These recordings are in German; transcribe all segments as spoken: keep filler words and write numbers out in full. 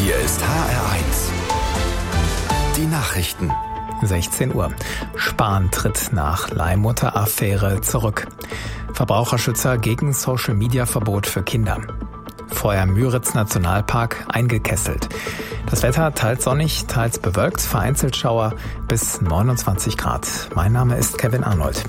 Hier ist H R eins. Die Nachrichten. sechzehn Uhr. Spahn tritt nach Leihmutter-Affäre zurück. Verbraucherschützer gegen Social-Media-Verbot für Kinder. Vorher Müritz-Nationalpark eingekesselt. Das Wetter teils sonnig, teils bewölkt, vereinzelt Schauer bis neunundzwanzig Grad. Mein Name ist Kevin Arnold.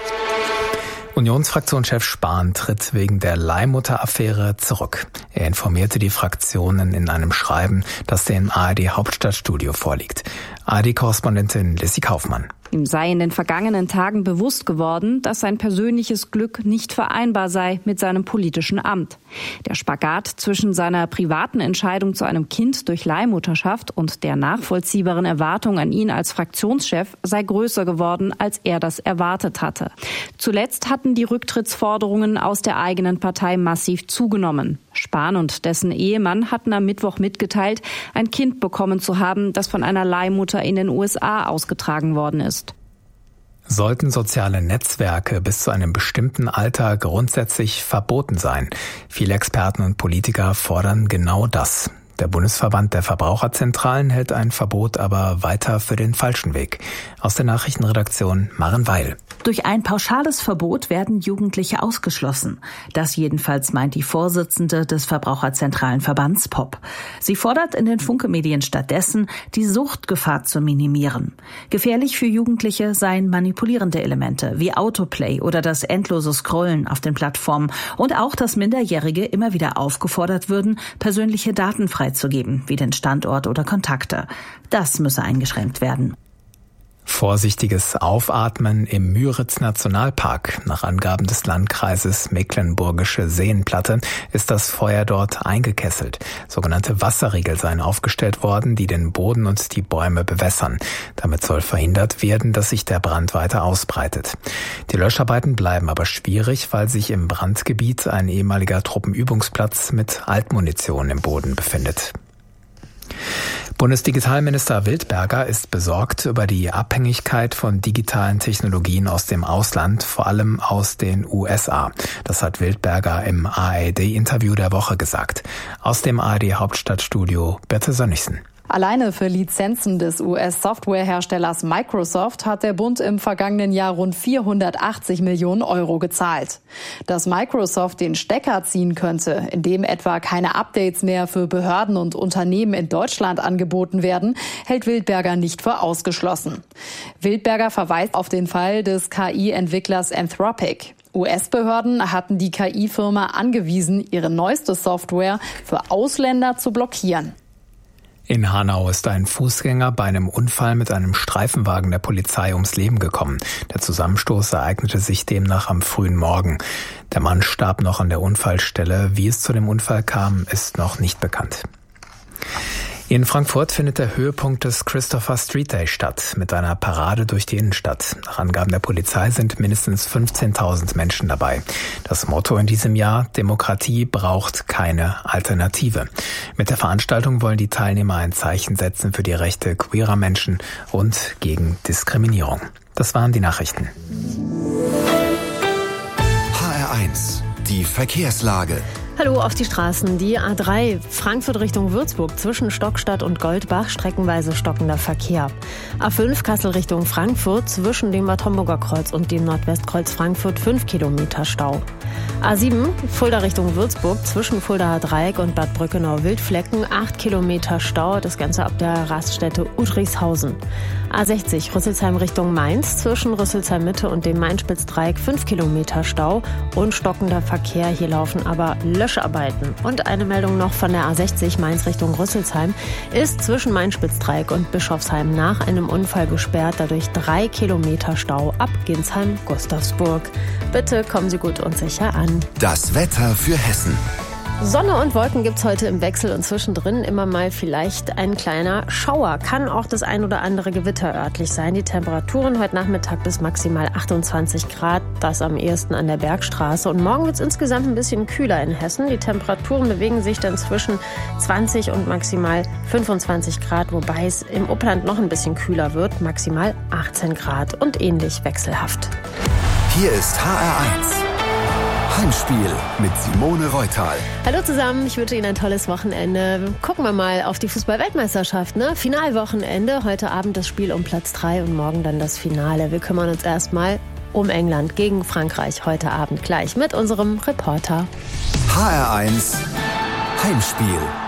Unionsfraktionschef Spahn tritt wegen der Leihmutter-Affäre zurück. Er informierte die Fraktionen in einem Schreiben, das dem A R D-Hauptstadtstudio vorliegt. A R D-Korrespondentin Lissy Kaufmann. Ihm sei in den vergangenen Tagen bewusst geworden, dass sein persönliches Glück nicht vereinbar sei mit seinem politischen Amt. Der Spagat zwischen seiner privaten Entscheidung zu einem Kind durch Leihmutterschaft und der nachvollziehbaren Erwartung an ihn als Fraktionschef sei größer geworden, als er das erwartet hatte. Zuletzt hatten die Rücktrittsforderungen aus der eigenen Partei massiv zugenommen. Spahn und dessen Ehemann hatten am Mittwoch mitgeteilt, ein Kind bekommen zu haben, das von einer Leihmutter in den U S A ausgetragen worden ist. Sollten soziale Netzwerke bis zu einem bestimmten Alter grundsätzlich verboten sein? Viele Experten und Politiker fordern genau das. Der Bundesverband der Verbraucherzentralen hält ein Verbot aber weiter für den falschen Weg. Aus der Nachrichtenredaktion Maren Weil. Durch ein pauschales Verbot werden Jugendliche ausgeschlossen. Das jedenfalls meint die Vorsitzende des Verbraucherzentralenverbands P O P. Sie fordert in den Funke-Medien stattdessen, die Suchtgefahr zu minimieren. Gefährlich für Jugendliche seien manipulierende Elemente wie Autoplay oder das endlose Scrollen auf den Plattformen und auch, dass Minderjährige immer wieder aufgefordert würden, persönliche Daten freizugeben, wie den Standort oder Kontakte. Das müsse eingeschränkt werden. Vorsichtiges Aufatmen im Müritz-Nationalpark. Nach Angaben des Landkreises Mecklenburgische Seenplatte ist das Feuer dort eingekesselt. Sogenannte Wasserriegel seien aufgestellt worden, die den Boden und die Bäume bewässern. Damit soll verhindert werden, dass sich der Brand weiter ausbreitet. Die Löscharbeiten bleiben aber schwierig, weil sich im Brandgebiet ein ehemaliger Truppenübungsplatz mit Altmunition im Boden befindet. Bundesdigitalminister Wildberger ist besorgt über die Abhängigkeit von digitalen Technologien aus dem Ausland, vor allem aus den U S A. Das hat Wildberger im A R D-Interview der Woche gesagt. Aus dem A R D-Hauptstadtstudio Birte Sönnigsen. Alleine für Lizenzen des U S-Softwareherstellers Microsoft hat der Bund im vergangenen Jahr rund vierhundertachtzig Millionen Euro gezahlt. Dass Microsoft den Stecker ziehen könnte, indem etwa keine Updates mehr für Behörden und Unternehmen in Deutschland angeboten werden, hält Wildberger nicht für ausgeschlossen. Wildberger verweist auf den Fall des K I-Entwicklers Anthropic. U S-Behörden hatten die K I-Firma angewiesen, ihre neueste Software für Ausländer zu blockieren. In Hanau ist ein Fußgänger bei einem Unfall mit einem Streifenwagen der Polizei ums Leben gekommen. Der Zusammenstoß ereignete sich demnach am frühen Morgen. Der Mann starb noch an der Unfallstelle. Wie es zu dem Unfall kam, ist noch nicht bekannt. In Frankfurt findet der Höhepunkt des Christopher Street Day statt, mit einer Parade durch die Innenstadt. Nach Angaben der Polizei sind mindestens fünfzehntausend Menschen dabei. Das Motto in diesem Jahr: Demokratie braucht keine Alternative. Mit der Veranstaltung wollen die Teilnehmer ein Zeichen setzen für die Rechte queerer Menschen und gegen Diskriminierung. Das waren die Nachrichten. H R eins, die Verkehrslage. Hallo auf die Straßen. Die A drei Frankfurt Richtung Würzburg zwischen Stockstadt und Goldbach streckenweise stockender Verkehr. A fünf Kassel Richtung Frankfurt zwischen dem Bad Homburger Kreuz und dem Nordwestkreuz Frankfurt fünf Kilometer Stau. A sieben Fulda Richtung Würzburg zwischen Fuldaer Dreieck und Bad Brückenau-Wildflecken acht Kilometer Stau, das Ganze ab der Raststätte Udrichshausen. A sechzig Rüsselsheim Richtung Mainz zwischen Rüsselsheim Mitte und dem Main-Spitz-Dreieck fünf Kilometer Stau und stockender Verkehr. Hier laufen aber Löscharbeiten. Und eine Meldung noch von der A sechzig Mainz Richtung Rüsselsheim ist zwischen Main-Spitz-Dreieck und Bischofsheim nach einem Unfall gesperrt, dadurch drei Kilometer Stau ab Ginsheim-Gustavsburg. Bitte kommen Sie gut und sicher an. Das Wetter für Hessen. Sonne und Wolken gibt's heute im Wechsel und zwischendrin immer mal vielleicht ein kleiner Schauer. Kann auch das ein oder andere Gewitter örtlich sein. Die Temperaturen heute Nachmittag bis maximal achtundzwanzig Grad, das am ehesten an der Bergstraße. Und morgen wird's insgesamt ein bisschen kühler in Hessen. Die Temperaturen bewegen sich dann zwischen zwanzig und maximal fünfundzwanzig Grad, wobei es im Upland noch ein bisschen kühler wird, maximal achtzehn Grad und ähnlich wechselhaft. Hier ist H R eins. Heimspiel mit Simone Reutal. Hallo zusammen, ich wünsche Ihnen ein tolles Wochenende. Gucken wir mal auf die Fußball-Weltmeisterschaft, ne? Finalwochenende, heute Abend das Spiel um Platz drei und morgen dann das Finale. Wir kümmern uns erstmal um England gegen Frankreich heute Abend gleich mit unserem Reporter. H R eins Heimspiel.